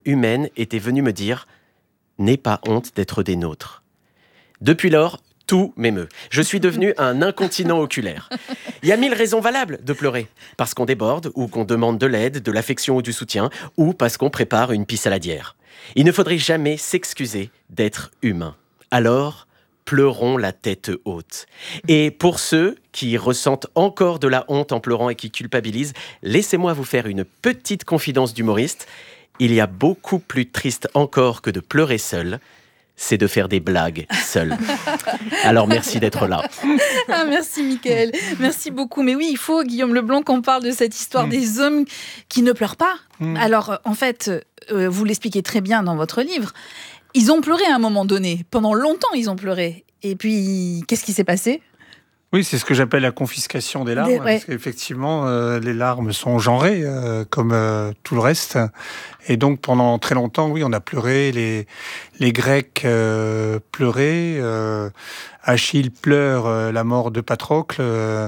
humaine était venue me dire « N'aie pas honte d'être des nôtres ». Depuis lors, tout m'émeut. Je suis devenu un incontinent oculaire. Il y a 1000 raisons valables de pleurer. Parce qu'on déborde, ou qu'on demande de l'aide, de l'affection ou du soutien, ou parce qu'on prépare une pisse saladière. Il ne faudrait jamais s'excuser d'être humain. Alors, pleurons la tête haute. Et pour ceux qui ressentent encore de la honte en pleurant et qui culpabilisent, laissez-moi vous faire une petite confidence d'humoriste. Il y a beaucoup plus triste encore que de pleurer seul, c'est de faire des blagues seul. Alors merci d'être là. Ah, merci Mickaël, merci beaucoup. Mais oui, il faut, Guillaume Leblanc, qu'on parle de cette histoire des hommes qui ne pleurent pas. Alors en fait, vous l'expliquez très bien dans votre livre, ils ont pleuré à un moment donné. Pendant longtemps, ils ont pleuré. Et puis, qu'est-ce qui s'est passé ? Oui, c'est ce que j'appelle la confiscation des larmes, parce qu'effectivement, les larmes sont genrées, comme tout le reste. Et donc, pendant très longtemps, oui, on a pleuré, les Grecs pleuraient, Achille pleure la mort de Patrocle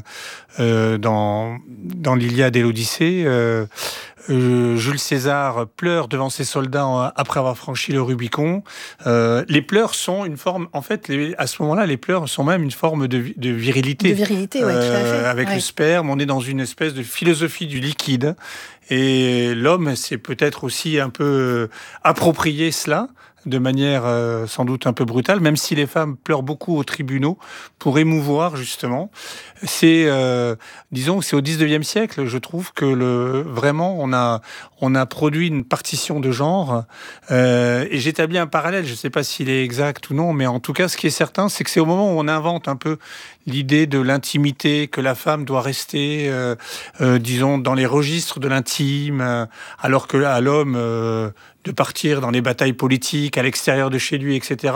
dans l'Iliade et l'Odyssée. Jules César pleure devant ses soldats après avoir franchi le Rubicon. Les pleurs sont une forme, en fait, à ce moment-là, les pleurs sont même une forme de virilité. De virilité, oui, tout à fait. Avec le sperme, on est dans une espèce de philosophie du liquide. Et l'homme s'est peut-être aussi un peu approprié cela, de manière sans doute un peu brutale, même si les femmes pleurent beaucoup aux tribunaux pour émouvoir, justement. C'est, disons, c'est au 19e siècle, je trouve que vraiment, on a produit une partition de genre, et j'établis un parallèle, je ne sais pas s'il est exact ou non, mais en tout cas, ce qui est certain, c'est que c'est au moment où on invente un peu l'idée de l'intimité, que la femme doit rester, disons, dans les registres de l'intime, alors que à l'homme, de partir dans les batailles politiques à l'extérieur de chez lui, etc.,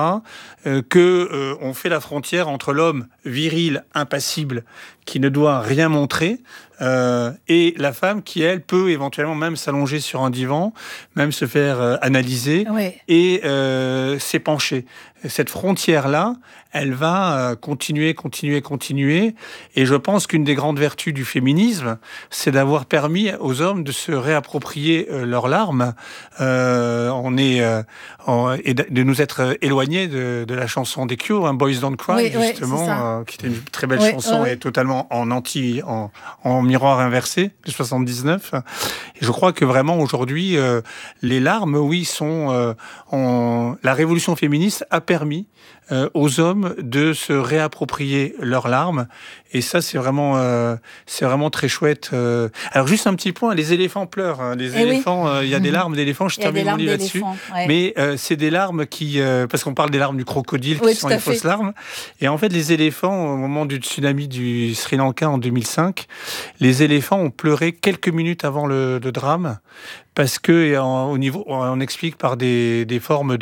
on fait la frontière entre l'homme viril, impassible, qui ne doit rien montrer, et la femme qui, elle, peut éventuellement même s'allonger sur un divan, même se faire analyser, et s'épancher. Cette frontière-là, elle va continuer. Et je pense qu'une des grandes vertus du féminisme, c'est d'avoir permis aux hommes de se réapproprier leurs larmes, et de nous être éloignés de la chanson des Cure, Boys Don't Cry, justement, qui était une très belle chanson et totalement en miroir inversé, de 79. Et je crois que vraiment aujourd'hui, les larmes, oui, sont la révolution féministe a permis aux hommes de se réapproprier leurs larmes, et ça c'est vraiment très chouette. Alors juste un petit point, les éléphants pleurent, hein. Les éléphants, il y a des larmes d'éléphants, je termine mon livre là-dessus, mais c'est des larmes qui, parce qu'on parle des larmes du crocodile qui sont les fausses larmes, et en fait les éléphants, au moment du tsunami du Sri Lanka en 2005, les éléphants ont pleuré quelques minutes avant le drame, parce que on explique par des formes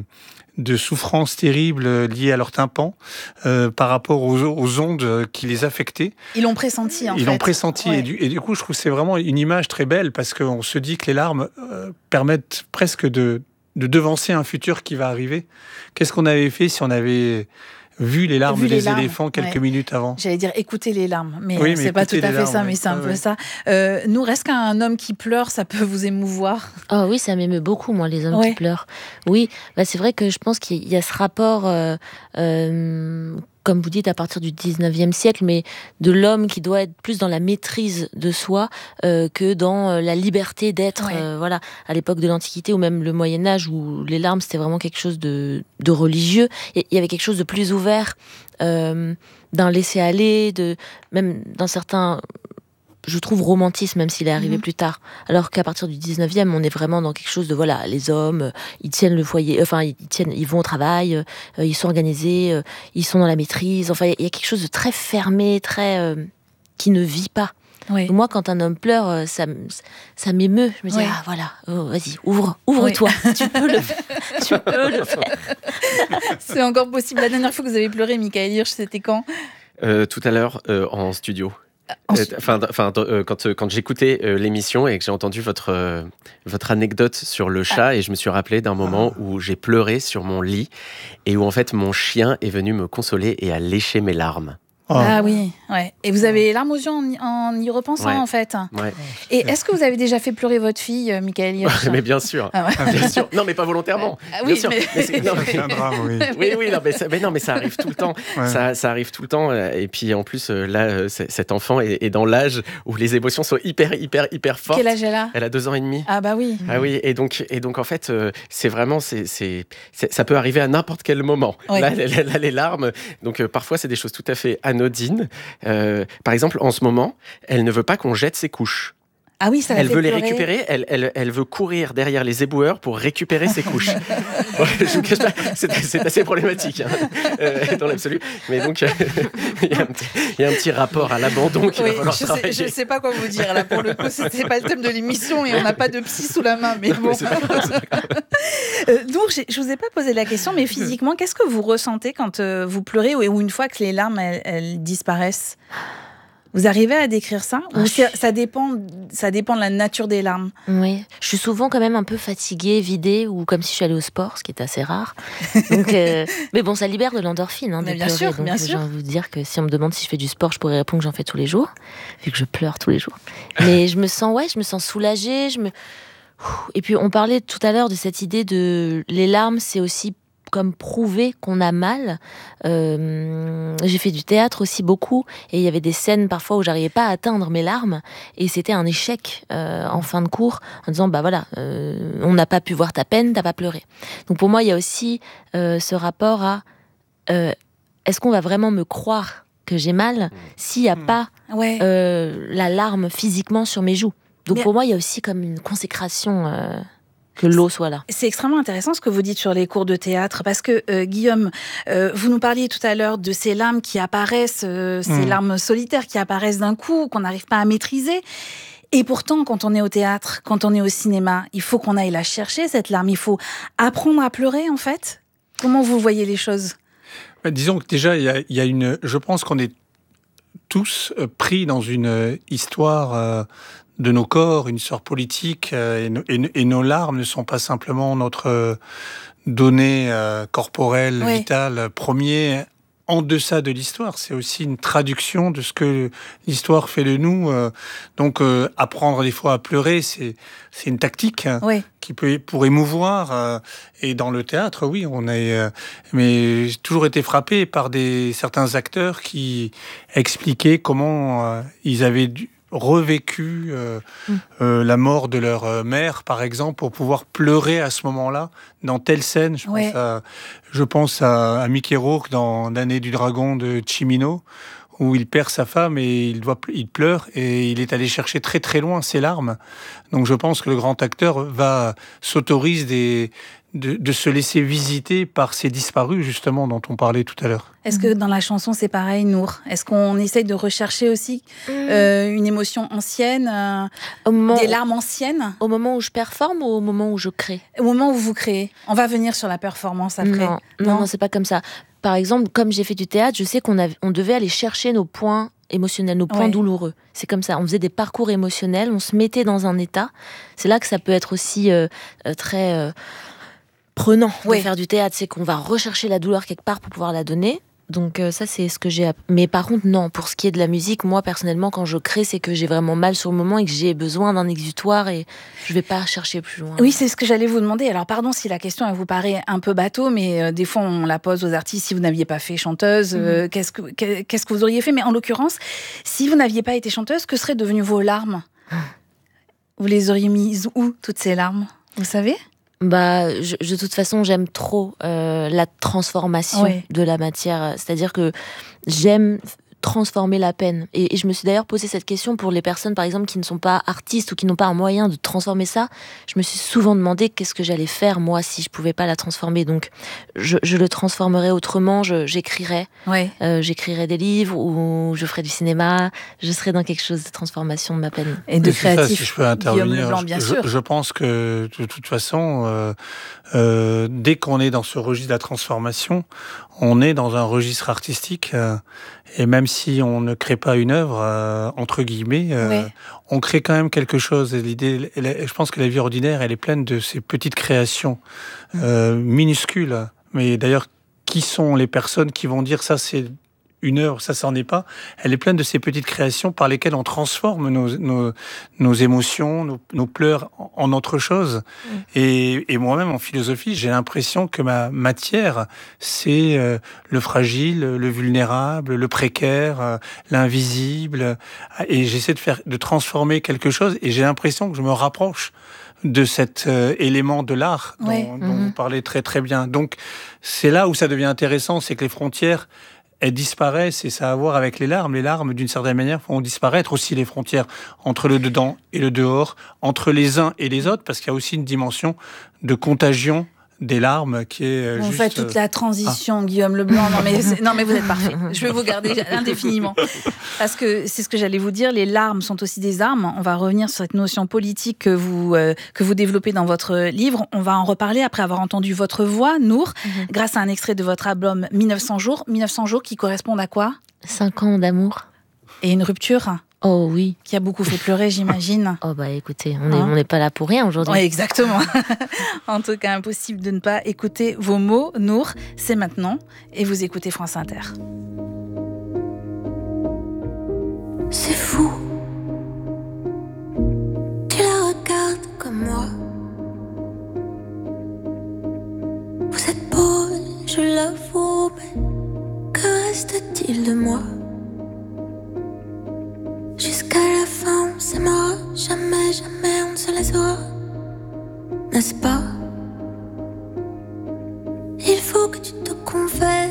de souffrances terribles liées à leur tympan par rapport aux ondes qui les affectaient. Ils l'ont pressenti, en fait. Ils l'ont pressenti. Ouais. Et du coup, je trouve que c'est vraiment une image très belle, parce qu'on se dit que les larmes permettent presque de devancer un futur qui va arriver. Qu'est-ce qu'on avait fait si on avait vu les larmes des éléphants quelques minutes avant? J'allais dire écouter les larmes, mais c'est pas tout à fait ça, mais c'est un peu ça. Nous, reste qu'un homme qui pleure, ça peut vous émouvoir? Oh oui, ça m'émeut beaucoup, moi, les hommes qui pleurent. Oui, c'est vrai que je pense qu'il y a ce rapport, comme vous dites, à partir du 19e siècle, mais de l'homme qui doit être plus dans la maîtrise de soi que dans la liberté d'être. Voilà, à l'époque de l'Antiquité ou même le Moyen-Âge, où les larmes, c'était vraiment quelque chose de religieux. Il y avait quelque chose de plus ouvert, d'un laisser-aller, même dans certains... Je trouve romantisme, même s'il est arrivé plus tard. Alors qu'à partir du 19e, on est vraiment dans quelque chose de, voilà, les hommes, ils tiennent le foyer, ils vont au travail, ils sont organisés, ils sont dans la maîtrise. Enfin, il y a quelque chose de très fermé, très, qui ne vit pas. Oui. Moi, quand un homme pleure, ça m'émeut. Je me dis, voilà, vas-y, ouvre-toi. Tu peux le faire. C'est encore possible. La dernière fois que vous avez pleuré, Mickaël Hirsch, c'était quand? Tout à l'heure, en studio. Quand j'écoutais l'émission et que j'ai entendu votre anecdote sur le chat, et je me suis rappelé d'un moment où j'ai pleuré sur mon lit et où en fait mon chien est venu me consoler et a léché mes larmes. Ah oui, ouais. Et vous avez les larmes aux yeux en y repensant, en fait. Ouais. Et est-ce que vous avez déjà fait pleurer votre fille, Michael Hirsch ? Mais bien sûr, bien sûr. Non, mais pas volontairement. Oui, bien sûr. C'est un drame, oui. Oui, non, mais ça arrive tout le temps. Ouais. Ça arrive tout le temps. Et puis en plus, là, cet enfant est dans l'âge où les émotions sont hyper fortes. Quel âge elle a ? Elle a 2 ans et demi. Ah bah oui. Ah oui, et donc en fait, c'est vraiment, ça peut arriver à n'importe quel moment. Ouais. Là, les larmes, donc parfois c'est des choses tout à fait anodines. Par exemple, en ce moment, elle ne veut pas qu'on jette ses couches. Ah oui, ça Elle fait veut les pleurer. récupérer, elle veut courir derrière les éboueurs pour récupérer ses couches. Bon, je vous cache pas, c'est assez problématique dans l'absolu. Mais donc, il y a un petit rapport à l'abandon qu'il va falloir travailler. Je sais pas quoi vous dire là. Pour le coup, c'est pas le thème de l'émission et on n'a pas de psy sous la main. Mais bon. Mais c'est pas grave. Donc, je vous ai pas posé la question, mais physiquement, qu'est-ce que vous ressentez quand vous pleurez ou une fois que les larmes elles disparaissent ? Vous arrivez à décrire ça ? Ou ça dépend de la nature des larmes ? Oui, je suis souvent quand même un peu fatiguée, vidée, ou comme si je suis allée au sport, ce qui est assez rare. Donc, mais bon, ça libère de l'endorphine, de bien pleurer. sûr, Donc, bien j'ai sûr. envie de vous dire que si on me demande si je fais du sport, je pourrais répondre que j'en fais tous les jours, vu que je pleure tous les jours. Mais je me sens soulagée. Et puis, on parlait tout à l'heure de cette idée de les larmes, c'est aussi comme prouver qu'on a mal. J'ai fait du théâtre aussi beaucoup, et il y avait des scènes parfois où j'arrivais pas à atteindre mes larmes, et c'était un échec en fin de cours, en disant on n'a pas pu voir ta peine, t'as pas pleuré. Donc pour moi, il y a aussi ce rapport à est-ce qu'on va vraiment me croire que j'ai mal s'il n'y a pas la larme physiquement sur mes joues. Donc pour moi, il y a aussi comme une consécration que l'eau soit là. C'est extrêmement intéressant ce que vous dites sur les cours de théâtre, parce que Guillaume, vous nous parliez tout à l'heure de ces larmes qui apparaissent, ces larmes solitaires qui apparaissent d'un coup, qu'on n'arrive pas à maîtriser. Et pourtant, quand on est au théâtre, quand on est au cinéma, il faut qu'on aille la chercher, cette larme. Il faut apprendre à pleurer, en fait. Comment vous voyez les choses ? Disons que déjà, je pense qu'on est tous pris dans une histoire de nos corps, une histoire politique, et nos larmes ne sont pas simplement notre donnée corporelle, vitale, premier en deçà de l'histoire. C'est aussi une traduction de ce que l'histoire fait de nous. Donc, apprendre des fois à pleurer, c'est une tactique qui pour émouvoir. Et dans le théâtre, oui, mais j'ai toujours été frappé par certains acteurs qui expliquaient comment ils avaient revécu la mort de leur mère, par exemple, pour pouvoir pleurer à ce moment-là, dans telle scène. Je pense à Mickey Rourke dans L'année du dragon de Cimino, où il perd sa femme et il pleure, et il est allé chercher très très loin ses larmes. Donc je pense que le grand acteur s'autorise de se laisser visiter par ces disparus, justement, dont on parlait tout à l'heure. Est-ce que dans la chanson, c'est pareil, Nour ? Est-ce qu'on essaye de rechercher aussi une émotion ancienne, des larmes anciennes ? Au moment où je performe ou au moment où je crée ? Au moment où vous créez. On va venir sur la performance après. Non, c'est pas comme ça. Par exemple, comme j'ai fait du théâtre, je sais qu'on devait aller chercher nos points émotionnels, nos points douloureux. C'est comme ça. On faisait des parcours émotionnels, on se mettait dans un état. C'est là que ça peut être aussi très prenant de faire du théâtre. C'est qu'on va rechercher la douleur quelque part pour pouvoir la donner. Donc ça, c'est ce que j'ai... Mais par contre, non, pour ce qui est de la musique, moi, personnellement, quand je crée, c'est que j'ai vraiment mal sur le moment et que j'ai besoin d'un exutoire et je vais pas chercher plus loin. Oui, c'est ce que j'allais vous demander. Alors, pardon si la question, elle vous paraît un peu bateau, mais des fois, on la pose aux artistes. Si vous n'aviez pas fait chanteuse, qu'est-ce que vous auriez fait ? Mais en l'occurrence, si vous n'aviez pas été chanteuse, que seraient devenues vos larmes ? Vous les auriez mises où, toutes ces larmes ? Vous savez ? De toute façon, j'aime trop la transformation de la matière. C'est-à-dire que j'aime transformer la peine. Et je me suis d'ailleurs posé cette question pour les personnes, par exemple, qui ne sont pas artistes ou qui n'ont pas un moyen de transformer ça. Je me suis souvent demandé qu'est-ce que j'allais faire, moi, si je pouvais pas la transformer. Donc, je le transformerais autrement, j'écrirais. J'écrirais des livres ou je ferais du cinéma. Je serais dans quelque chose de transformation de ma peine. Et de créatif. Si je peux intervenir, Guillaume Leblanc, bien sûr. Je pense que, de toute façon, dès qu'on est dans ce registre de la transformation, on est dans un registre artistique. Et même si on ne crée pas une œuvre, entre guillemets, on crée quand même quelque chose. Et je pense que la vie ordinaire, elle est pleine de ces petites créations minuscules. Mais d'ailleurs, qui sont les personnes qui vont dire ça, c'est une œuvre, ça s'en est pas. Elle est pleine de ces petites créations par lesquelles on transforme nos émotions, nos pleurs en autre chose. Et moi-même, en philosophie, j'ai l'impression que ma matière, c'est le fragile, le vulnérable, le précaire, l'invisible. Et j'essaie de transformer quelque chose, et j'ai l'impression que je me rapproche de cet élément de l'art dont vous parlez très très bien. Donc c'est là où ça devient intéressant, c'est que les frontières, elles disparaissent, et ça a à voir avec les larmes. Les larmes, d'une certaine manière, font disparaître aussi les frontières entre le dedans et le dehors, entre les uns et les autres, parce qu'il y a aussi une dimension de contagion des larmes qui est On juste... fait toute la transition, Guillaume Leblanc. Non, mais vous êtes parfait. Je vais vous garder indéfiniment. Parce que c'est ce que j'allais vous dire, les larmes sont aussi des armes. On va revenir sur cette notion politique que vous développez dans votre livre. On va en reparler après avoir entendu votre voix, Nour, grâce à un extrait de votre album 1900 jours. 1900 jours qui correspondent à quoi ? 5 ans d'amour. Et une rupture ? Oh oui. Qui a beaucoup fait pleurer, j'imagine. Oh bah écoutez, on n'est pas là pour rien aujourd'hui. Oui, exactement. En tout cas, impossible de ne pas écouter vos mots. Nour, c'est maintenant. Et vous écoutez France Inter. C'est fou. Tu la regardes comme moi. Vous êtes beau, je l'avoue, mais que reste-t-il de moi ? Jusqu'à la fin, on s'aimera. Jamais, jamais on ne se laissera. N'est-ce pas ? Il faut que tu te confesses.